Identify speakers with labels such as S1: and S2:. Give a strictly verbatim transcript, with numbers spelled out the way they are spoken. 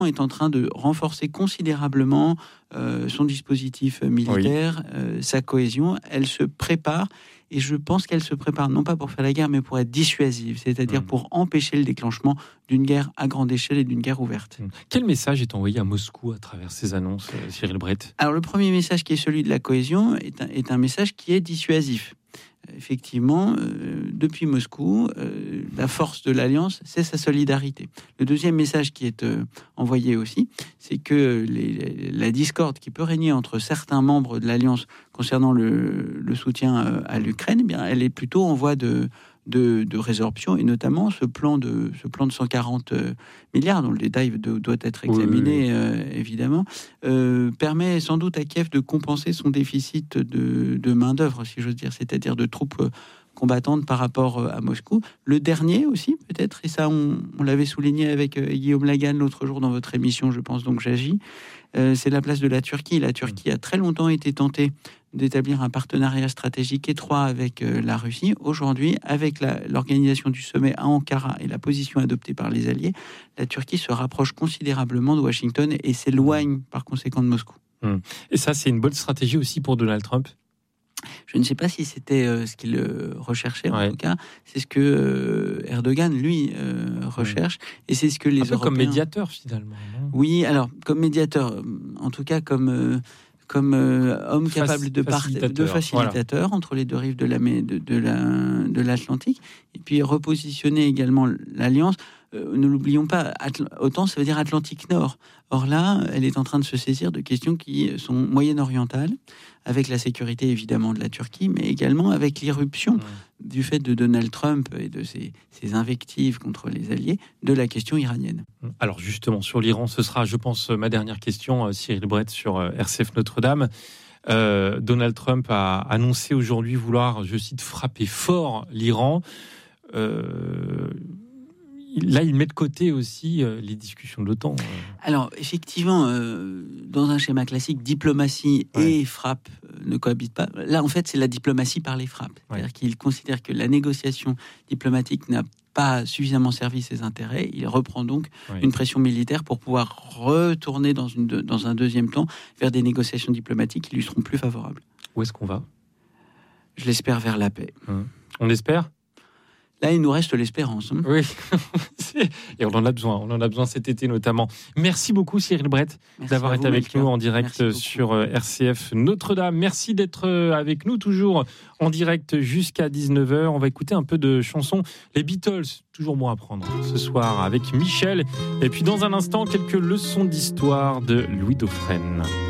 S1: est en train de renforcer considérablement euh, son dispositif militaire, oui. euh, sa cohésion. Elle se prépare, et je pense qu'elle se prépare non pas pour faire la guerre, mais pour être dissuasive, c'est-à-dire mmh. pour empêcher le déclenchement d'une guerre à grande échelle et d'une guerre ouverte. Mmh.
S2: Quel message est envoyé à Moscou à travers ces annonces, Cyril Brett ?
S1: Alors le premier message, qui est celui de la cohésion, est un, est un message qui est dissuasif. Effectivement, euh, depuis Moscou, euh, la force de l'Alliance, c'est sa solidarité. Le deuxième message qui est euh, envoyé aussi, c'est que les, les, la discorde qui peut régner entre certains membres de l'Alliance concernant le, le soutien euh, à l'Ukraine, eh bien, elle est plutôt en voie de, de, de résorption, et notamment ce plan de, ce plan de cent quarante milliards, dont le détail de, doit être examiné, oui, oui. Euh, évidemment, euh, permet sans doute à Kiev de compenser son déficit de, de main-d'œuvre, si j'ose dire, c'est-à-dire de troupes combattantes par rapport à Moscou. Le dernier aussi, peut-être, et ça, on, on l'avait souligné avec euh, Guillaume Lagan l'autre jour dans votre émission, je pense donc j'agis, euh, c'est la place de la Turquie. La Turquie a très longtemps été tentée d'établir un partenariat stratégique étroit avec euh, la Russie. Aujourd'hui, avec la, l'organisation du sommet à Ankara et la position adoptée par les Alliés, la Turquie se rapproche considérablement de Washington et s'éloigne par conséquent de Moscou.
S2: Hum. Et ça, c'est une bonne stratégie aussi pour Donald Trump ?
S1: Je ne sais pas si c'était euh, ce qu'il euh, recherchait,
S2: ouais.
S1: en tout cas. C'est ce que euh, Erdogan, lui, euh, recherche. Ouais. Et c'est ce que les
S2: un peu
S1: Européens...
S2: comme médiateur, finalement. Non
S1: oui, alors, comme médiateur, en tout cas comme... Euh, comme euh, homme Fac- capable de, part, de facilitateur voilà. entre les deux rives de, la, de, de, la, de l'Atlantique, et puis repositionner également l'Alliance. Euh, ne l'oublions pas, Atl- OTAN, ça veut dire Atlantique Nord. Or là, elle est en train de se saisir de questions qui sont moyen-orientales, avec la sécurité évidemment de la Turquie, mais également avec l'irruption ouais. du fait de Donald Trump et de ses, ses invectives contre les alliés, de la question iranienne.
S2: Alors justement, sur l'Iran, ce sera, je pense, ma dernière question, Cyril Brett, sur R C F Notre-Dame. Euh, Donald Trump a annoncé aujourd'hui vouloir, je cite, frapper fort l'Iran. Euh, Là, il met de côté aussi euh, les discussions de l'OTAN. Euh.
S1: Alors, effectivement, euh, dans un schéma classique, diplomatie ouais. et frappe euh, ne cohabitent pas. Là, en fait, c'est la diplomatie par les frappes. Ouais. C'est-à-dire qu'il considère que la négociation diplomatique n'a pas suffisamment servi ses intérêts. Il reprend donc ouais. une pression militaire pour pouvoir retourner dans, une, dans un deuxième temps vers des négociations diplomatiques qui lui seront plus favorables.
S2: Où est-ce qu'on va ?
S1: Je l'espère vers la paix.
S2: Hum. On espère ?
S1: Là, il nous reste l'espérance. Hein.
S2: Oui, et on en a besoin. On en a besoin cet été notamment. Merci beaucoup Cyril Brett Merci d'avoir été avec nous en direct sur R C F Notre-Dame. Merci d'être avec nous toujours en direct jusqu'à dix-neuf heures. On va écouter un peu de chansons. Les Beatles, toujours bon à prendre ce soir avec Michel. Et puis dans un instant, quelques leçons d'histoire de Louis Dauphren.